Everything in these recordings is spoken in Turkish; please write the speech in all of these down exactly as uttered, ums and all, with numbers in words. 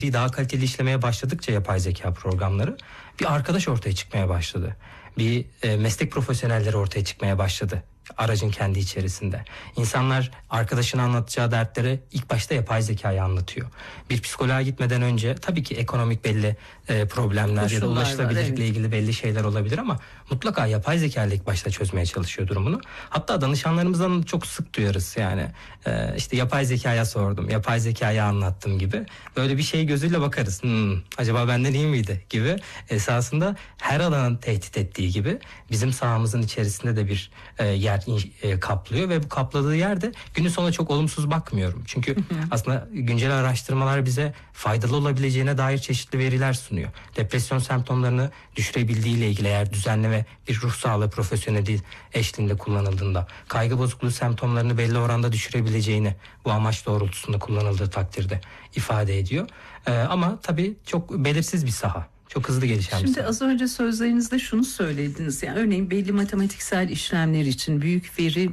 daha kaliteli işlemeye başladıkça yapay zeka programları bir arkadaş ortaya çıkmaya başladı. Bir e, meslek profesyonelleri ortaya çıkmaya başladı aracın kendi içerisinde. İnsanlar arkadaşına anlatacağı dertleri ilk başta yapay zekayı anlatıyor. Bir psikoloğa gitmeden önce tabii ki ekonomik belli e, problemler Koşullar ya da ulaşılabilirlikle var, evet. ilgili belli şeyler olabilir ama mutlaka yapay zeka ile ilk başta çözmeye çalışıyor durumunu. Hatta danışanlarımızdan çok sık duyarız yani e, işte yapay zekaya sordum, yapay zekaya anlattım gibi. Böyle bir şey gözüyle bakarız. Hmm, acaba benden iyi miydi gibi. Esasında her alanın tehdit ettiği gibi bizim sahamızın içerisinde de bir e, yer e, kaplıyor ve bu kapladığı yerde günün sonuna çok olumsuz bakmıyorum. Çünkü aslında güncel araştırmalar bize faydalı olabileceğine dair çeşitli veriler sunuyor. Depresyon semptomlarını düşürebildiği ile ilgili eğer düzenli ve bir ruh sağlığı profesyoneli eşliğinde kullanıldığında, kaygı bozukluğu semptomlarını belli oranda düşürebileceğini bu amaç doğrultusunda kullanıldığı takdirde ifade ediyor. Ee, ama tabii çok belirsiz bir saha. Çok hızlı gelişen bir saha. Şimdi az önce sözlerinizde şunu söylediniz. Yani örneğin belli matematiksel işlemler için büyük veri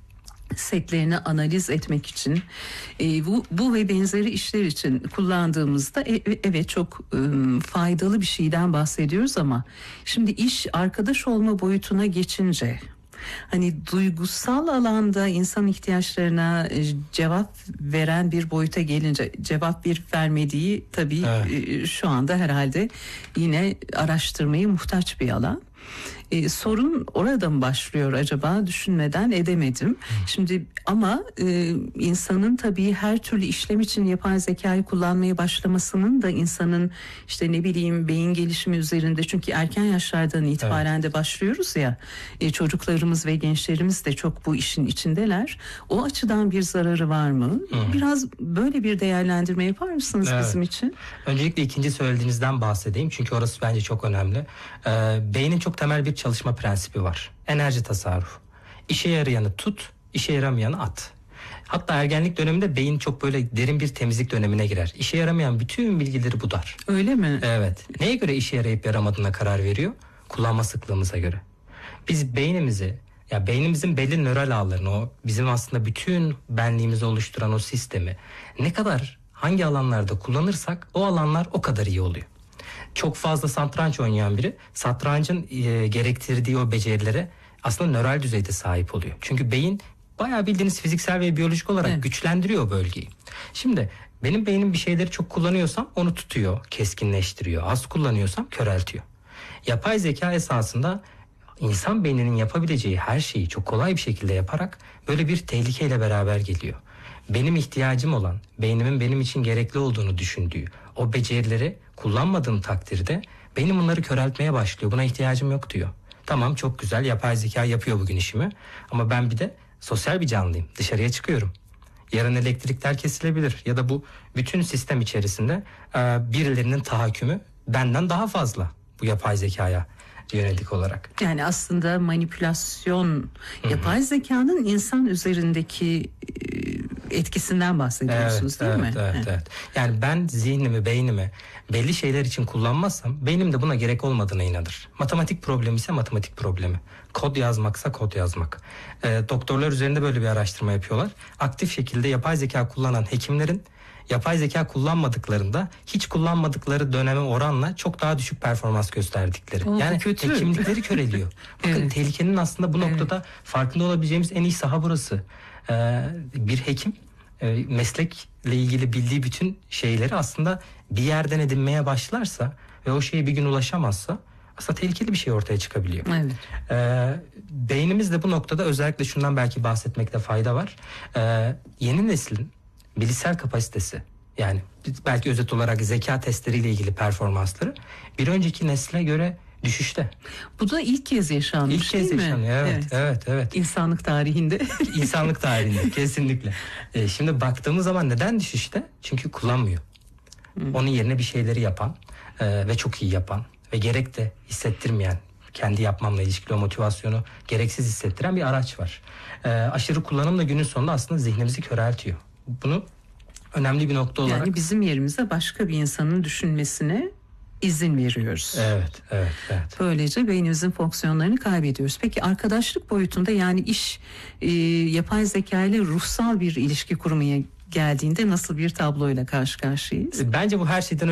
setlerini analiz etmek için e, bu, bu ve benzeri işler için kullandığımızda e, evet çok e, faydalı bir şeyden bahsediyoruz ama şimdi iş arkadaş olma boyutuna geçince hani duygusal alanda insan ihtiyaçlarına cevap veren bir boyuta gelince cevap bir vermediği tabii evet. şu anda herhalde yine araştırmayı muhtaç bir alan. Ee, sorun orada mı başlıyor acaba düşünmeden edemedim. Hı. Şimdi ama e, insanın tabii her türlü işlem için yapay zekayı kullanmaya başlamasının da insanın işte ne bileyim beyin gelişimi üzerinde çünkü erken yaşlardan itibaren evet. de başlıyoruz ya e, çocuklarımız ve gençlerimiz de çok bu işin içindeler. O açıdan bir zararı var mı? Hı. Biraz böyle bir değerlendirme yapar mısınız evet. bizim için? Öncelikle ikinci söylediğinizden bahsedeyim çünkü orası bence çok önemli. Ee, beynin çok temel bir çalışma prensibi var. Enerji tasarrufu. İşe yarayanı tut, işe yaramayanı at. Hatta ergenlik döneminde beyin çok böyle derin bir temizlik dönemine girer. İşe yaramayan bütün bilgileri budar. Öyle mi? Evet. Neye göre işe yarayıp yaramadığına karar veriyor? Kullanma sıklığımıza göre. Biz beynimizi, ya beynimizin belli nöral ağlarını, o bizim aslında bütün benliğimizi oluşturan o sistemi ne kadar hangi alanlarda kullanırsak o alanlar o kadar iyi oluyor. Çok fazla satranç oynayan biri satrancın e, gerektirdiği o becerilere aslında nöral düzeyde sahip oluyor. Çünkü beyin bayağı bildiğiniz fiziksel ve biyolojik olarak evet. güçlendiriyor o bölgeyi. Şimdi benim beynim bir şeyleri çok kullanıyorsam onu tutuyor, keskinleştiriyor. Az kullanıyorsam köreltiyor. Yapay zeka esasında insan beyninin yapabileceği her şeyi çok kolay bir şekilde yaparak böyle bir tehlikeyle beraber geliyor. Benim ihtiyacım olan, beynimin benim için gerekli olduğunu düşündüğü o becerileri kullanmadığım takdirde benim bunları köreltmeye başlıyor. Buna ihtiyacım yok diyor. Tamam çok güzel yapay zeka yapıyor bugün işimi ama ben bir de sosyal bir canlıyım. Dışarıya çıkıyorum. Yarın elektrikler kesilebilir ya da bu bütün sistem içerisinde birilerinin tahakkümü benden daha fazla bu yapay zekaya yönelik olarak. Yani aslında manipülasyon Hı-hı. yapay zekanın insan üzerindeki etkisinden bahsediyorsunuz evet, değil evet, mi? Evet, evet, evet. Yani ben zihnimi, beynimi belli şeyler için kullanmazsam beynim de buna gerek olmadığına inanır. Matematik problemi ise matematik problemi. Kod yazmaksa kod yazmak. E, doktorlar üzerinde böyle bir araştırma yapıyorlar. Aktif şekilde yapay zeka kullanan hekimlerin yapay zeka kullanmadıklarında hiç kullanmadıkları döneme oranla çok daha düşük performans gösterdikleri. O, yani kötü. hekimlikleri köreliyor. Bakın evet. tehlikenin aslında bu noktada evet. farkında olabileceğimiz en iyi saha burası. Ee, bir hekim e, meslekle ilgili bildiği bütün şeyleri aslında bir yerden edinmeye başlarsa ve o şeye bir gün ulaşamazsa aslında tehlikeli bir şey ortaya çıkabiliyor. Evet. Ee, beynimiz de bu noktada özellikle şundan belki bahsetmekte fayda var. Ee, yeni neslin bilişsel kapasitesi yani belki özet olarak zeka testleriyle ilgili performansları bir önceki nesle göre düşüşte. Bu da ilk kez yaşanmış ilk kez değil yaşanıyor. mi? Evet, evet, evet, evet. İnsanlık tarihinde. İnsanlık tarihinde kesinlikle. Ee, şimdi baktığımız zaman neden düşüşte? Çünkü kullanmıyor. Hmm. Onun yerine bir şeyleri yapan e, ve çok iyi yapan ve gerek de hissettirmeyen, kendi yapmamla ilişkili o motivasyonu gereksiz hissettiren bir araç var. E, aşırı kullanım da günün sonunda aslında zihnimizi köreltiyor. Bunu önemli bir nokta olarak... Yani bizim yerimize başka bir insanın düşünmesine izin veriyoruz. Evet, evet, evet. Böylece beynimizin fonksiyonlarını kaybediyoruz. Peki arkadaşlık boyutunda yani iş e, yapay zeka ile ruhsal bir ilişki kurmaya geldiğinde nasıl bir tabloyla karşı karşıyayız? Bence bu her şeyden